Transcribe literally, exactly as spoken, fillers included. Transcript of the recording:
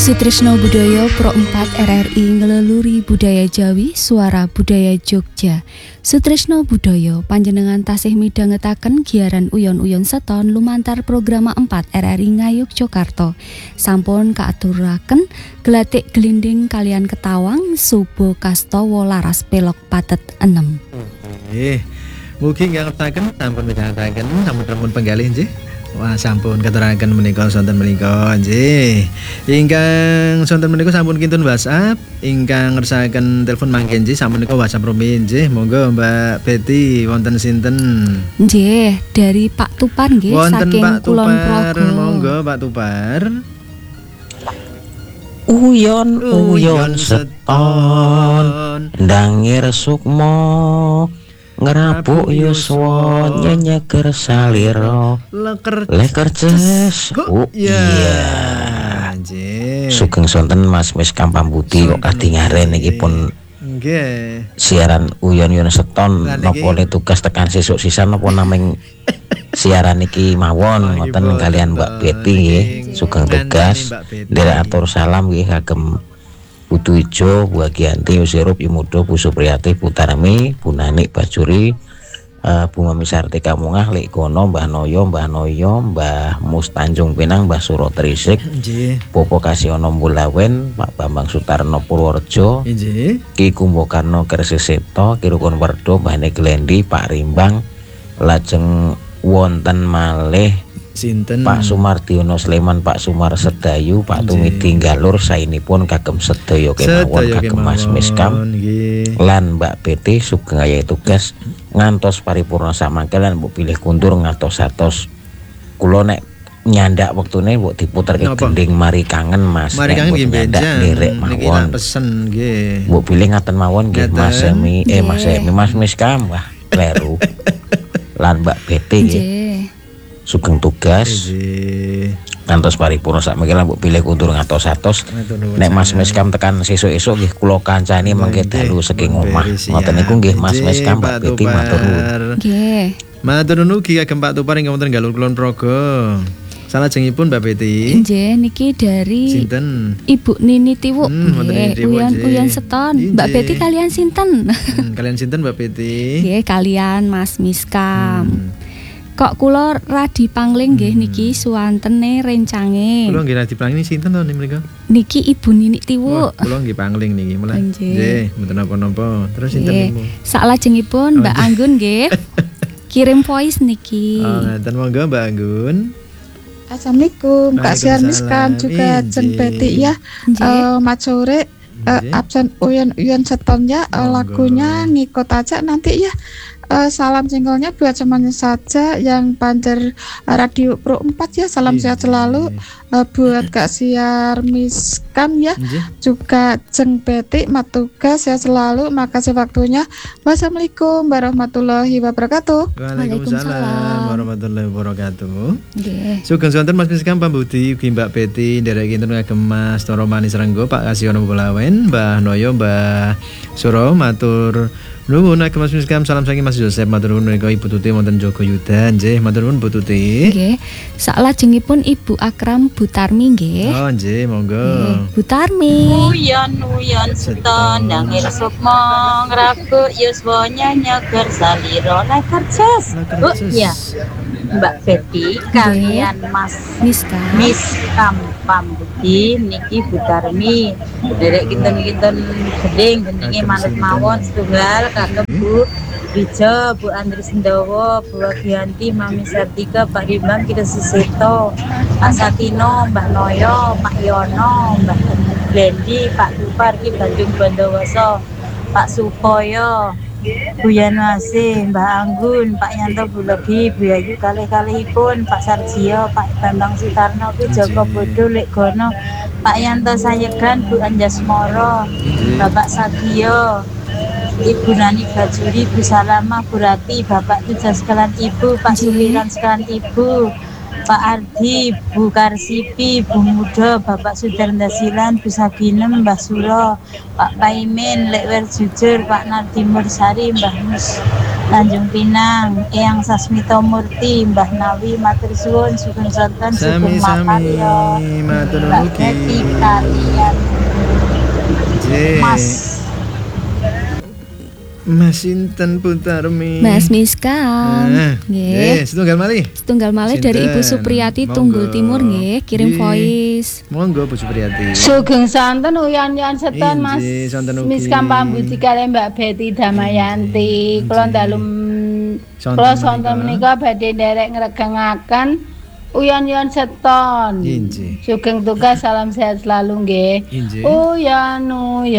Sutrisno Budaya Pro empat R R I ngeleluri budaya Jawi, suara budaya Jogja. Sutrisno Budaya panjenengan tasih midhangetaken giaran uyon-uyon seton lumantar program empat R R I Ngayogyakarta. Sampun kaaturaken gelatik gelinding kalian ketawang subo kastawa laras pelok patet enem. Nggih. Mugi ngertaken sampun midhangetaken sampun penggalih nggih. Wah sampun katuraken menika sonten menika nggih. Ingkang sonten menika sampun kintun WhatsApp, ingkang ngersakaken telepon mangke nggih sampun menika WhatsApp rumiyin nggih. Monggo Mbak Betty wonten sinten? Nggih, dari Pak Tupar nggih saking Kulon Progo. Monggo Pak Tupar. Uyon uyon seton ndangir sukmo ngerapuk yuswa nyenyeger salira leker ces. Oh iya nggih. Sugeng sonten Mas Miskam Pambuti kok kadingaren niki pun nggih. Siaran uyon-uyon seton napa le tugas tekan sesuk sisan napa naming siaran iki mawon ngoten kalian Mbak Betty nggih. Sugeng tugas nderek atur salam nggih kagem Putu Ijo, Bu Agianti, Usirup, Imudo, Bu Supriyati, Bu Tarmi, Bu Nanik, Bajuri, uh, Bu Mami Sartika Mungah, Lek Gono, Mbah Noyo, Mbah Noyo, Mbah Mus Tanjung Pinang, Mbah Suro Trisik, Popo Kasiono Mbulawen, Pak Bambang Sutarno Purworejo, Ki Kumbokarno Kersiseto, Ki Rukun Werdo, Mbah Neglendi, Pak Rimbang, lajeng wonten malih sinten Pak Sumardiono Sleman, Pak Sumar Sedayu, Pak Tumidi Galur sainipun kagem sedaya kemawon kagem Mas Miskam lan Mbak Betty sugeng ayahe tugas ngantos paripurna samangke lan mbok pilih kuntur ngantos satos kula nek nyandak wektune mbok diputerke gending mari kangen Mas. Mari kangen nggih nyandak nderek mawon pesen nggih. Mbok pilih ngaten mawon nggih Mas Emi eh Mas Emi Mas Miskam wah kleru lan Mbak Betty nggih. Sugeng tugas ngantos paripurna sakmene lan mbok pilih kuntur ngantos satos nek Mas Miskam tekan sesuk-esuk nggih kula kancani mengke dalu saking omah ngoten niku nggih Mas Miskam Mbak Betty matur nuwun nggih matur nuwun ugi kagem Pak Tupar ingkang wonten Galur Kulon Progo. Salajengipun Mbak Betty nggih niki dari sinten Ibu Nini Tiwuk nggih uyon-uyon seton Mbak Betty kalian sinten kalian sinten Mbak Betty nggih kalian Mas Miskam hmm. Kok kula radi pangling nggih hmm. niki suwantene rencange. Kula nggih radi pangling sinten to mriku? Niki Ibu Nini Tiwuk. Oh, kula nggih pangling niki mulai. Nggih, mboten napa-napa. Terus sinten niku? Saklajengipun Mbak Anggun nggih. Kirim voice niki. Oh, ngaten monggo Mbak Anggun. Assalamualaikum Kak Sian Miskam juga Jen Betty ya. Uh, mat sore uh, absen uyon-uyon setonnya uh, lagunya ngikut aja nanti ya. Uh, salam singlenya buat semuanya saja yang panjer Radio Pro empat ya. Salam sehat selalu uh, buat Kak Siar Miskam ya. Juga Jeng Betty matugas sehat selalu. Makasih waktunya. Wassalamualaikum warahmatullahi wabarakatuh. Waalaikumsalam warahmatullahi wabarakatuh. Nggih. Sugeng sonten Mas Miskam Pambudi ugi Mbak Betty nderek kinten kagem Mas Toro Manis Renggo, Pak Kasiono Mbulawen, Mbah Noyo, Mbah Suro matur nuwun kagem Mas Miskam. Salam saking Mas Joseph matur nuwun menika Ibu Tuti wonten Jogayuda nggih matur nuwun Bu Tuti. Nggih. Saklajengipun Ibu Akram Bu Tarmi nggih. Oh nggih monggo. Bu Tarmi. Uyon-uyon seton ndangir sukma ngrabuk yuswa nyenyeger salira leker ces. Oh iya. Mbak Betty kalian Mas Miskam Miskam Pambudi niki Bu Tarmi derek kinten-kinten gedeng gendinge manut mawon setunggal kagem Bu Rijo, Bu Andri Sendawa, Bu Agianti, Mami Sartika, Pak Rimbang, Kita Siseto, Pak Satino, Mbah Noyo, Pak Yono, Mbah Glendi, Pak Tupar, Ki Bandung Bandawoso, Pak Supoyo, Bu Yanwase, Mbah Anggun, Pak Yanto Bulegi, Bu Yayu kalih-kalihipun, Pak Sarjio, Pak Bambang Sutarno, Ki Joko Bodo, Lek Gono, Pak Yanto Sayegan, Bu Anjasmoro, Bapak Sagio, Ibu Nani Bajuri, Bu Salama, Bu Rati, Bapak Tujas sekalian Ibu, Pak Suliran sekalian Ibu, Pak Ardi, Bu Karsipi, Bu Muda, Bapak Sudarnda Silan, Bu Saginem, Mbah Suro, Pak Paimin, Lekwer Jujur, Pak Nardimur Sari, Mbah Mus Tanjung Pinang, Eyang Sasmito Murti, Mbah Nawi, Matur Suwun, Sugeng Sonten, Sugeng Makarya, Mbak Betty kalian Mas Mas Sinten Putarmi. Mas Miskam. Nah, nggih. setunggal malih. Setunggal malih dari Ibu Supriyati Tunggul Timur nggih, kirim voice. Monggo Bu Supriyati. Sugeng sonten uyan-uyan seton Mas Miskam pambuti kalian Mbak Betty Damayanti. Kula dalem kula sonten menika badhe nderek ngregengaken uyan-uyan seton. Injih. Sugeng tugas, salam sehat selalu nggih. Injih. Uyan uyan